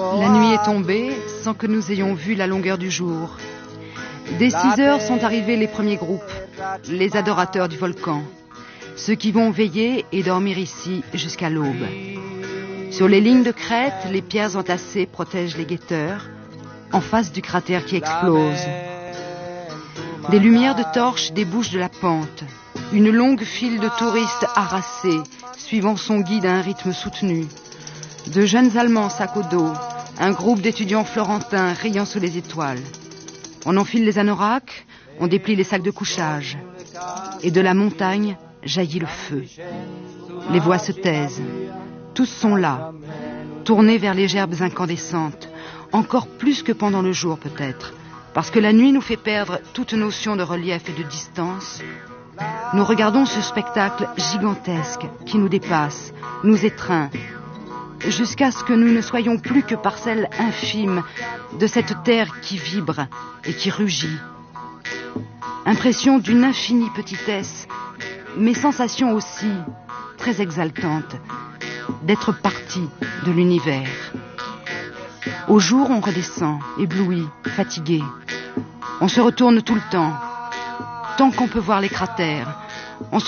La nuit est tombée sans que nous ayons vu la longueur du jour. Dès 6 heures sont arrivés les premiers groupes, les adorateurs du volcan, ceux qui vont veiller et dormir ici jusqu'à l'aube. Sur les lignes de crête, les pierres entassées protègent les guetteurs, en face du cratère qui explose. Des lumières de torches débouchent de la pente. Une longue file de touristes harassés, suivant son guide à un rythme soutenu. De jeunes Allemands sac au dos, un groupe d'étudiants florentins riant sous les étoiles. On enfile les anoraks, on déplie les sacs de couchage. Et de la montagne jaillit le feu. Les voix se taisent. Tous sont là, tournés vers les gerbes incandescentes, encore plus que pendant le jour peut-être, parce que la nuit nous fait perdre toute notion de relief et de distance. Nous regardons ce spectacle gigantesque qui nous dépasse, nous étreint, jusqu'à ce que nous ne soyons plus que parcelles infimes de cette terre qui vibre et qui rugit. Impression d'une infinie petitesse, mais sensation aussi très exaltante d'être partie de l'univers. Au jour, on redescend, ébloui, fatigué. On se retourne tout le temps, tant qu'on peut voir les cratères.